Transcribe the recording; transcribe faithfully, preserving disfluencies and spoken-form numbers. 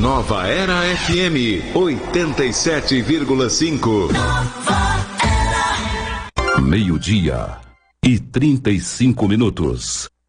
Nova Era F M oitenta e sete vírgula cinco. Meio-dia e trinta e cinco minutos.